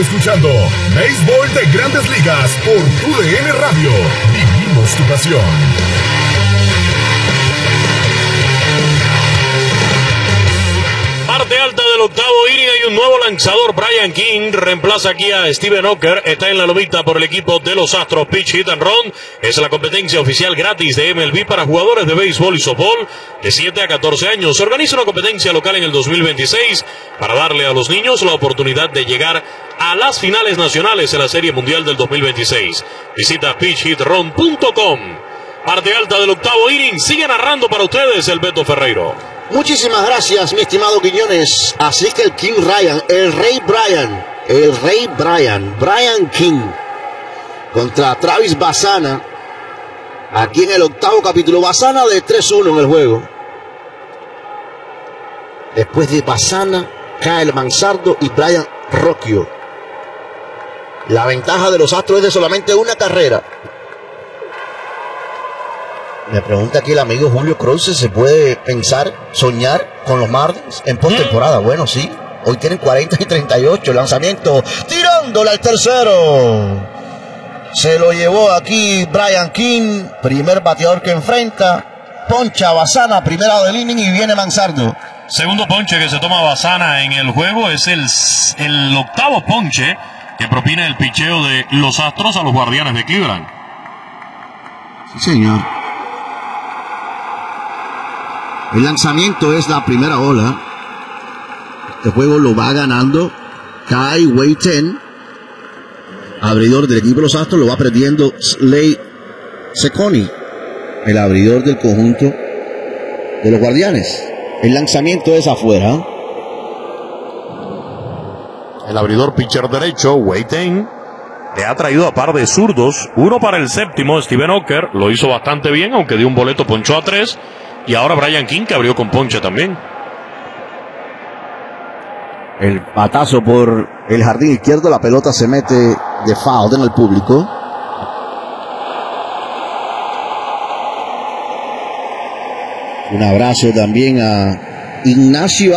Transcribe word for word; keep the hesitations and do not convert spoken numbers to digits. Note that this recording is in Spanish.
Escuchando Béisbol de Grandes Ligas por U D N Radio. Vivimos tu pasión. Parte alta del octavo inning, hay un nuevo lanzador. Brian King reemplaza aquí a Steven Oker. Está en la lomita por el equipo de los Astros. Pitch Hit and Run es la competencia oficial gratis de M L B para jugadores de béisbol y softball de siete a catorce años. Se organiza una competencia local en el dos mil veintiséis para darle a los niños la oportunidad de llegar a las finales nacionales en la Serie Mundial del dos mil veintiséis. Visita pitch hit run punto com. Parte alta del octavo inning. Sigue narrando para ustedes el Beto Ferreiro. Muchísimas gracias, mi estimado Quiñones. Así que el King Ryan, el Rey Brian, el Rey Brian, Brian King, contra Travis Bassana, aquí en el octavo capítulo. Bassana de tres uno en el juego. Después de Bassana, Kyle Manzardo y Brian Rocchio. La ventaja de los Astros es de solamente una carrera. Me pregunta aquí el amigo Julio Cruz si se puede pensar, soñar con los Marlins en postemporada. Bueno, sí. Hoy tienen cuarenta y treinta y ocho. Lanzamiento tirándole al tercero. Se lo llevó aquí Brian King. Primer bateador que enfrenta. Poncha Bassana, primera del inning, y viene Manzardo. Segundo ponche que se toma Bassana en el juego. Es el, el octavo ponche que propina el picheo de los Astros a los Guardianes de Cleveland. Sí, señor. El lanzamiento es la primera ola. Este juego lo va ganando Kai Wei-Ten, abridor del equipo de los Astros. Lo va perdiendo Slade Cecconi, el abridor del conjunto de los Guardianes. El lanzamiento es afuera. El abridor pitcher derecho, Wei-Ten, le ha traído a par de zurdos. Uno para el séptimo, Steven Oker. Lo hizo bastante bien, aunque dio un boleto, ponchó a tres. Y ahora Brian King, que abrió con ponche también. El batazo por el jardín izquierdo. La pelota se mete de foul en el público. Un abrazo también a Ignacio